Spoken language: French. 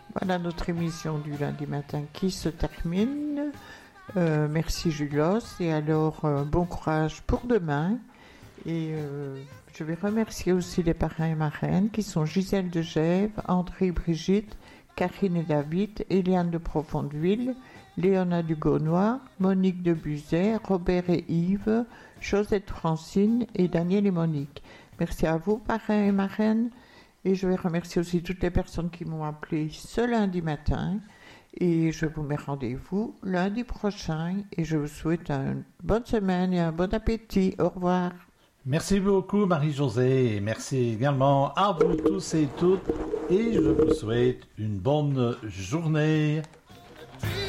Voilà notre émission du lundi matin qui se termine. Merci Julos et alors bon courage pour demain. Et je vais remercier aussi les parrains et marraines qui sont Gisèle de Gève, André et Brigitte, Karine et David, Eliane de Profondeville, Léona du Gaunois, Monique de Buzet, Robert et Yves, Josette Francine et Daniel et Monique. Merci à vous parrains et marraines. Et je vais remercier aussi toutes les personnes qui m'ont appelé ce lundi matin. Et je vous mets rendez-vous lundi prochain. Et je vous souhaite une bonne semaine et un bon appétit. Au revoir. Merci beaucoup Marie-Josée. Et merci également à vous tous et toutes. Et je vous souhaite une bonne journée.